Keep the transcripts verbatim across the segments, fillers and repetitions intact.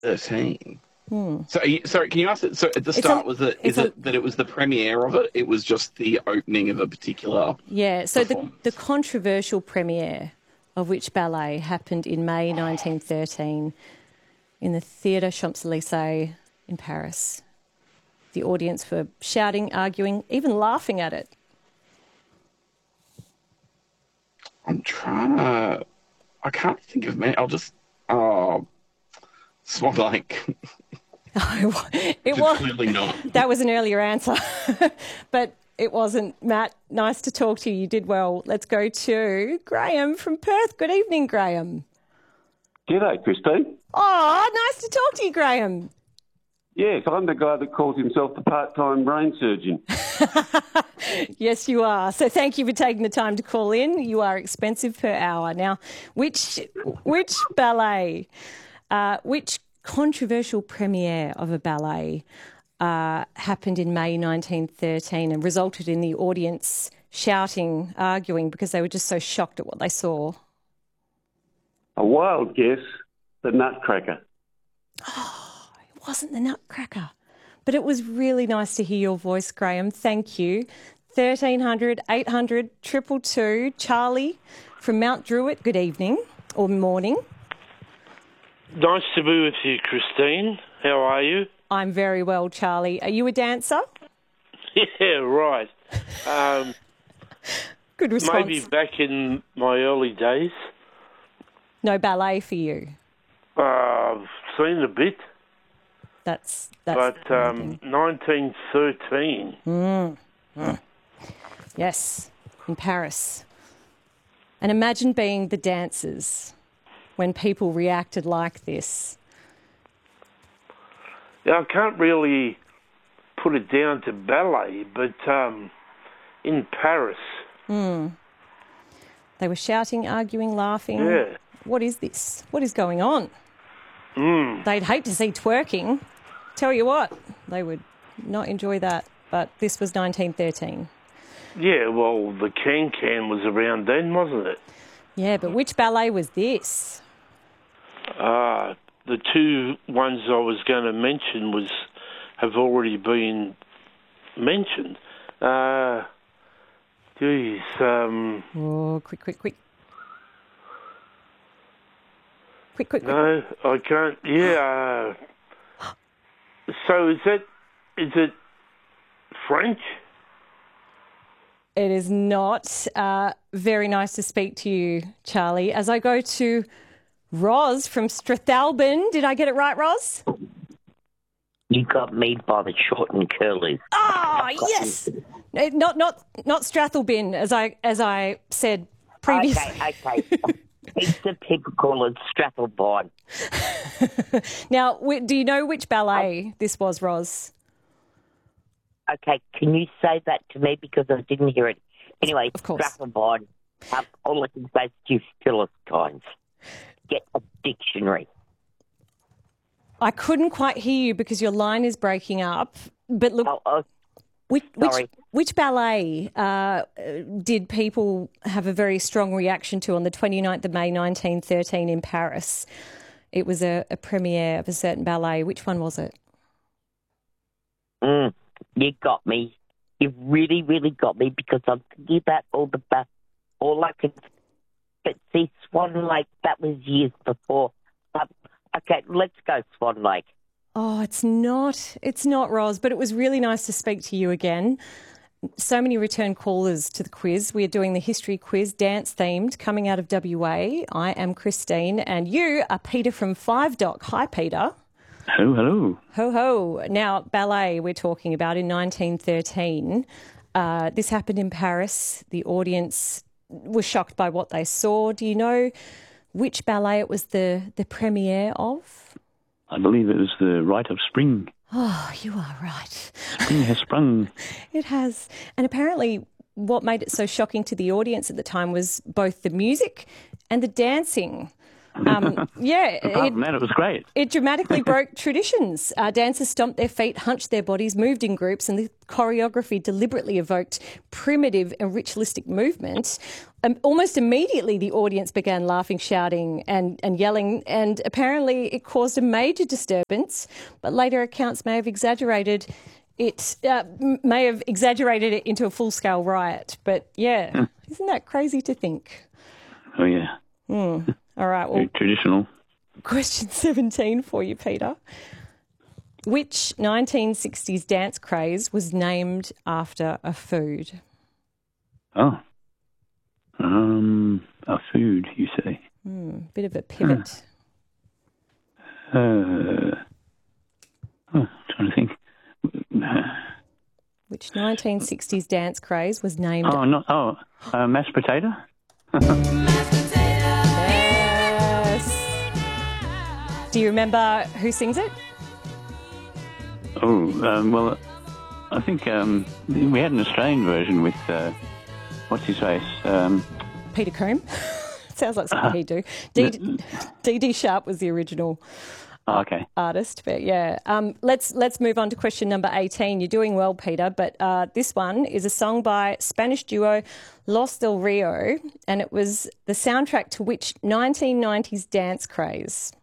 thirteen. Hmm. So, are you, sorry, can you ask it? So, at the It's start, a- was it it's is a- it that it was the premiere of it? It was just the opening of a particular. Yeah, so the, performance? the controversial premiere of which ballet happened in May nineteen thirteen in the Theatre Champs-Élysées in Paris. The audience were shouting, arguing, even laughing at it. I'm trying to. I can't think of many. I'll just. Oh, Swan Lake. It was Clearly not. That was an earlier answer, but it wasn't. Matt, nice to talk to you. You did well. Let's go to Graham from Perth. Good evening, Graham. G'day, Christine. Oh, nice to talk to you, Graham. Yes, I'm the guy that calls himself the part-time brain surgeon. Yes, you are. So thank you for taking the time to call in. You are expensive per hour. Now, which which ballet, uh, which controversial premiere of a ballet uh, happened in May nineteen thirteen and resulted in the audience shouting, arguing because they were just so shocked at what they saw? A wild guess, the Nutcracker. It wasn't the Nutcracker, but it was really nice to hear your voice, Graham. Thank you. thirteen hundred, eight hundred, two two two. Charlie from Mount Druitt, good evening or morning. Nice to be with you, Christine. How are you? I'm very well, Charlie. Are you a dancer? Yeah, right. Um, Good response. maybe back in my early days. No ballet for you. Uh, I've seen a bit, That's that's. but the um, thing. nineteen thirteen. Yes, in Paris. And imagine being the dancers when people reacted like this. Yeah, I can't really put it down to ballet, but um, in Paris, They were shouting, arguing, laughing. yeah. What is this? What is going on? Mm. They'd hate to see twerking. Tell you what, they would not enjoy that. But this was nineteen thirteen. Yeah, well, the can-can was around then, wasn't it? Yeah, but which ballet was this? Uh, the two ones I was going to mention was have already been mentioned. Uh, geez, um, Oh, quick, quick, quick. Quick, quick, quick. no, I can't. Yeah. Uh, so is that is it French? It is not. Uh, very nice to speak to you, Charlie. As I go to Roz from Strathalbyn. Did I get it right, Roz? You got me by the short and curlies. Ah, yes. No, Not not not Strathalbyn, as I as I said previously. Okay, okay. Heaps of people call it Strathalbyn. Now, wi- do you know which ballet this was, Roz? Okay, can you say that to me because I didn't hear it? Anyway, Of course. Strathalbyn. Um, all I can say is you Philistines. Get a dictionary. I couldn't quite hear you because your line is breaking up. But look, Oh, oh, which which, sorry. which ballet uh, did people have a very strong reaction to on the twenty-ninth of May nineteen thirteen in Paris? It was a, a premiere of a certain ballet. Which one was it? mm, you got me. You really, really got me because I'm thinking about all the ba- all I can. But see, Swan Lake, that was years before. Um, okay, let's go Swan Lake. Oh, it's not. It's not, Roz, but it was really nice to speak to you again. So many return callers to the quiz. We are doing the history quiz, dance themed, coming out of W A. I am Christine, and you are Peter from Five Dock. Hi, Peter. Hello, hello. Ho ho. Now, ballet we're talking about in nineteen thirteen. Uh, this happened in Paris. The audience was shocked by what they saw. Do you know which ballet it was the, the premiere of? I believe it was the Rite of Spring. Oh, you are right. Spring has sprung. It has. And apparently what made it so shocking to the audience at the time was both the music and the dancing. Um, yeah, Apart it, from that, it was great. it dramatically broke traditions. Uh, dancers stomped their feet, hunched their bodies, moved in groups, and the choreography deliberately evoked primitive and ritualistic movement. Um, almost immediately, the audience began laughing, shouting, and, and yelling, and apparently it caused a major disturbance. But later accounts may have exaggerated it, uh, may have exaggerated it into a full-scale riot. But yeah, mm. Isn't that crazy to think? Oh yeah. Mm. All right. Well, very traditional. Question seventeen for you, Peter. Which nineteen sixties dance craze was named after a food? Oh. Um, a food, you say? Mm, bit of a pivot. Uh, uh, oh, trying to think. Which nineteen sixties dance craze was named... Oh, not, oh, uh, mashed potato? Do you remember who sings it? Oh, um, well, I think um, we had an Australian version with, uh, what's his face? Um, Peter Combe. Sounds like something uh, he'd do. Dee Dee Sharp was the original oh, okay. artist, but yeah. Um, let's let's move on to question number eighteen. You're doing well, Peter, but uh, this one is a song by Spanish duo Los Del Rio, and it was the soundtrack to which nineteen nineties dance craze?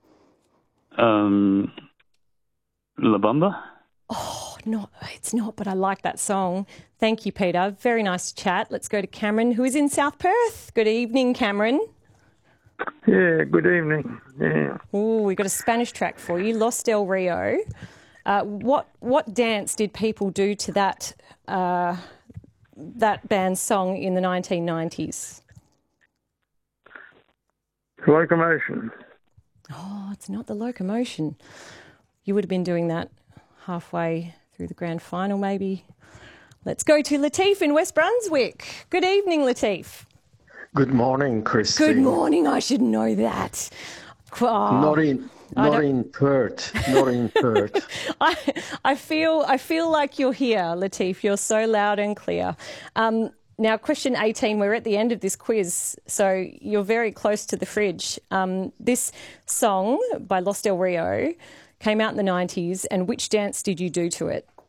Um, La Bamba? Oh, no, it's not, but I like that song. Thank you, Peter. Very nice to chat. Let's go to Cameron, who is in South Perth. Good evening, Cameron. Yeah, good evening. Yeah. Oh, we've got a Spanish track for you, Los Del Rio. Uh, what what dance did people do to that uh, that band's song in the nineteen nineties? Locomotion. Oh, it's not the locomotion. You would have been doing that halfway through the grand final, maybe. Let's go to Latif in West Brunswick. Good evening, Latif. Good morning, Christine. Good morning. I should know that. Oh, not in, not in Perth. Not in Perth. I, I feel, I feel like you're here, Latif. You're so loud and clear. Um, Now, question eighteen, we're at the end of this quiz, so you're very close to the fridge. Um, this song by Los Del Rio came out in the nineties, and which dance did you do to it?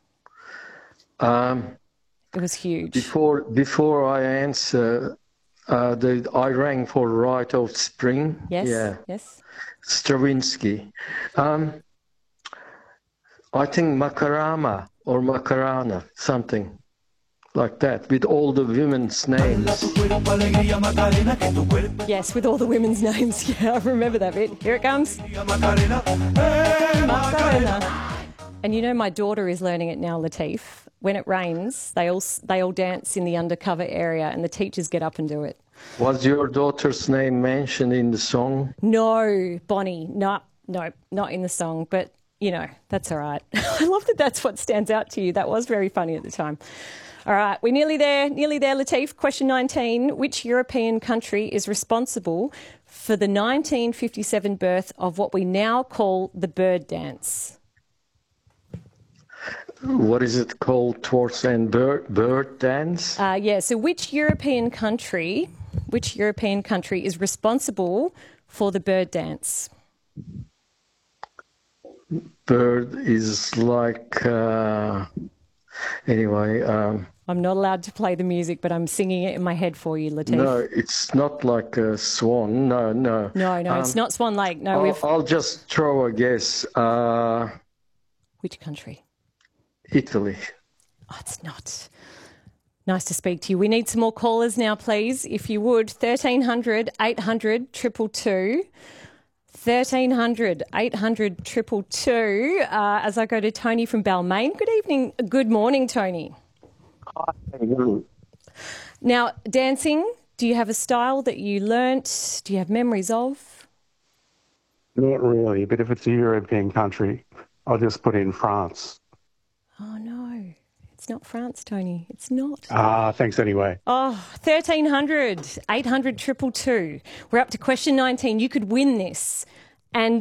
Um, it was huge. Before before I answer, uh, the, I rang for Rite of Spring. Yes, yeah. yes. Stravinsky. Um, I think Macarena or Macarena, something like that, with all the women's names. Yes, with all the women's names. Yeah, I remember that bit. Here it comes. Macarena. And you know, my daughter is learning it now, Latif. When it rains, they all they all dance in the undercover area, and the teachers get up and do it. Was your daughter's name mentioned in the song? No, Bonnie. No, no, not in the song. But you know, that's all right. I love that. That's what stands out to you. That was very funny at the time. All right, we're nearly there, nearly there, Latif. Question nineteen, which European country is responsible for the nineteen fifty-seven birth of what we now call the bird dance? What is it called? Towards and bird, bird dance? Uh, yeah, so which European country, which European country is responsible for the bird dance? Bird is like... Uh, anyway... Um, I'm not allowed to play the music, but I'm singing it in my head for you, Latif. No, it's not like a swan. No, no. No, no, um, it's not Swan Lake. No, I'll, we've... I'll just throw a guess. Uh, Which country? Italy. Oh, it's not. Nice to speak to you. We need some more callers now, please. If you would, thirteen hundred, eight hundred, two two two. thirteen hundred, eight hundred, two two two. Uh, as I go to Tony from Balmain. Good evening. Good morning, Tony. Hi, how you doing? Now, dancing, do you have a style that you learnt? Do you have memories of? Not really, but if it's a European country, I'll just put in France. Oh, no. It's not France, Tony. It's not. Ah, thanks anyway. Oh, thirteen hundred, eight hundred, two two two. We're up to question nineteen. You could win this. And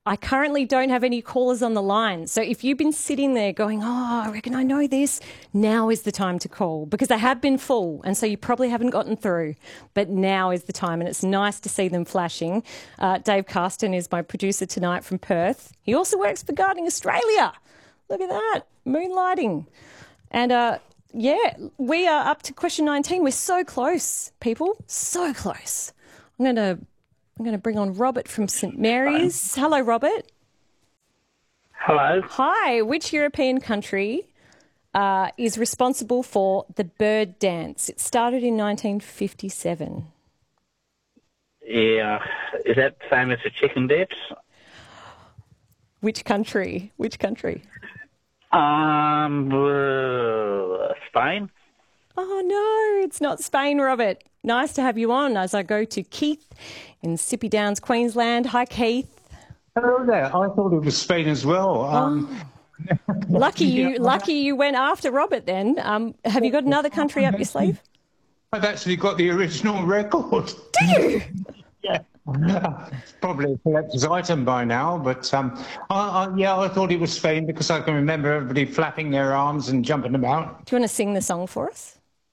I currently don't have any callers on the line. So if you've been sitting there going, oh, I reckon I know this, now is the time to call because they have been full and so you probably haven't gotten through. But now is the time and it's nice to see them flashing. Uh, Dave Carston is my producer tonight from Perth. He also works for Gardening Australia. Look at that, moonlighting. And uh, yeah, we are up to question nineteen. We're so close, people, so close. I'm going to I'm going to bring on Robert from St Mary's. Hello, Robert. Hello. Hi. Which European country uh, is responsible for the bird dance? It started in nineteen fifty-seven. Yeah. Is that famous for chicken dips? Which country? Which country? Um, uh, Spain. Oh, no, it's not Spain, Robert. Nice to have you on as I go to Keith in Sippy Downs, Queensland. Hi, Keith. Hello there. I thought it was Spain as well. Um, oh. Lucky you lucky you went after Robert then. Um, have you got another country up your sleeve? I've actually got the original record. Do you? Yeah. It's probably a collector's item by now, but um, I, I, yeah, I thought it was Spain because I can remember everybody flapping their arms and jumping about. Do you want to sing the song for us?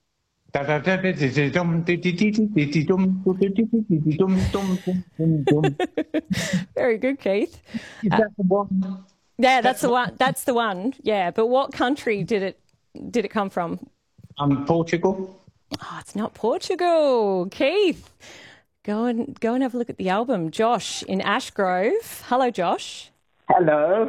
Very good, Keith. Is that the one? Yeah, that's the one. That's the one. Yeah, but what country did it did it come from? Um, Portugal. Oh, it's not Portugal, Keith. Go and go and have a look at the album. Josh in Ashgrove. Hello, Josh. Hello.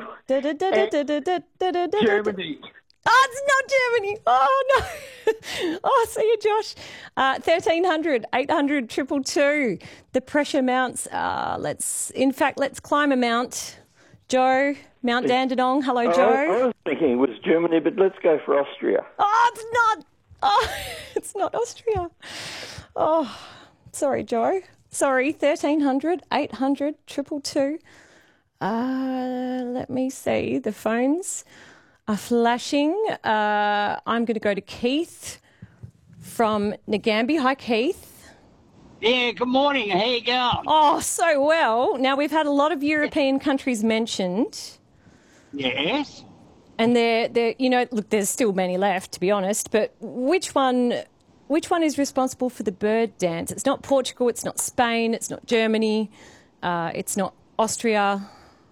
Germany. Oh, it's not Germany. Oh, no. Oh, see you, Josh. Uh, thirteen hundred, eight hundred, two two two. The pressure mounts. Uh, let's, in fact, let's climb a mount. Joe, Mount Dandenong. Hello, Joe. I, I was thinking it was Germany, but let's go for Austria. Oh, it's not. Oh, it's not Austria. Oh, sorry, Joe. Sorry, thirteen hundred, eight hundred, two two two. Uh, let me see. The phones are flashing. Uh, I'm going to go to Keith from Nagambie. Hi, Keith. Yeah, good morning. How you going? Oh, so well. Now, we've had a lot of European countries mentioned. Yes. And they're, they're, you know, look, there's still many left, to be honest, but which one, which one is responsible for the bird dance? It's not Portugal, it's not Spain, it's not Germany, uh, it's not Austria.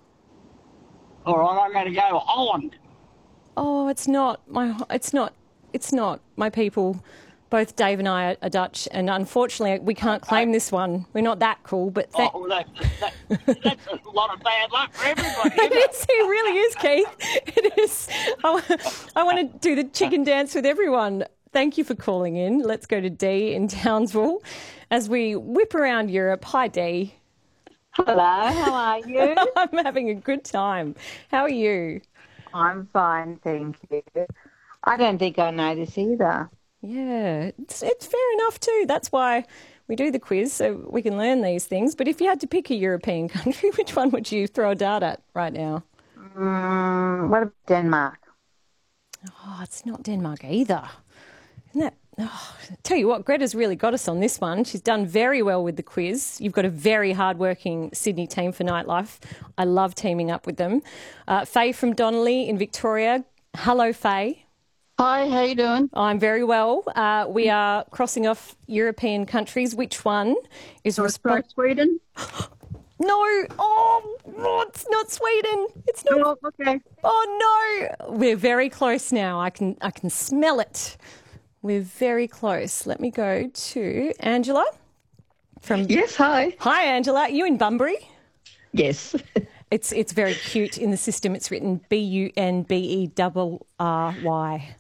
All right, I'm going to go Holland. Oh, it's not my, it's not, it's not my people. Both Dave and I are, are Dutch, and unfortunately we can't claim this one. We're not that cool, but th- oh, that, that, that's a lot of bad luck for everybody. It is. It really is, Keith. It is. I, I want to do the chicken dance with everyone. Thank you for calling in. Let's go to Dee in Townsville as we whip around Europe. Hi, Dee. Hello. How are you? I'm having a good time. How are you? I'm fine, thank you. I don't think I know this either. Yeah, it's, it's fair enough too. That's why we do the quiz, so we can learn these things. But if you had to pick a European country, which one would you throw a dart at right now? Mm, what about Denmark? Oh, it's not Denmark either. Isn't that? Oh, tell you what, Greta's really got us on this one. She's done very well with the quiz. You've got a very hard-working Sydney team for Nightlife. I love teaming up with them. Uh, Faye from Donnelly in Victoria. Hello, Faye. Hi, how you doing? I'm very well. Uh, we are crossing off European countries. Which one is responsible? Sweden? No. Oh, oh, it's not Sweden. It's not. Oh, okay. Oh no. We're very close now. I can I can smell it. We're very close. Let me go to Angela. From Yes, hi. Hi, Angela. Are you in Bunbury? Yes. It's it's very cute in the system. It's written B U N B E R R Y.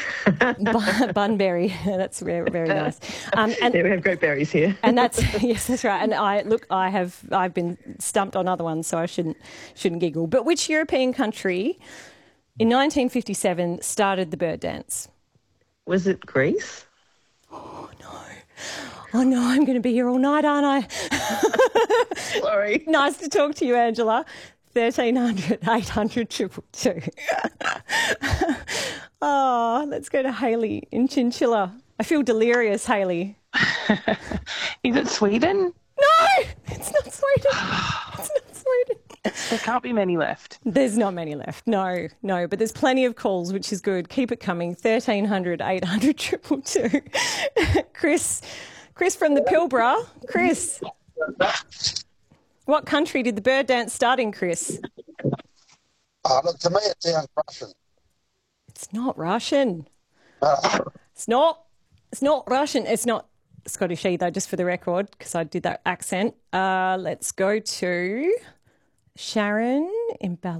Bunbury. That's very, very nice. Um, and, yeah, we have great berries here. And that's yes, that's right. And I look, I have I've been stumped on other ones, so I shouldn't shouldn't giggle. But which European country in nineteen fifty-seven started the bird dance? Was it Greece? Oh no. Oh no, I'm going to be here all night, aren't I? Sorry. Nice to talk to you, Angela. thirteen hundred, eight hundred, two two two. Oh, let's go to Hayley in Chinchilla. I feel delirious, Hayley. Is it Sweden? No, it's not Sweden. It's not Sweden. There can't be many left. There's not many left. No, no, but there's plenty of calls, which is good. Keep it coming. thirteen hundred, eight hundred, two two two. Chris, Chris from the Pilbara. Chris, what country did the bird dance start in, Chris? Uh, look, to me, it sounds Russian. It's not Russian. Uh, It's not. It's not Russian. It's not Scottish either, just for the record, because I did that accent. Uh, let's go to Sharon in Ballina.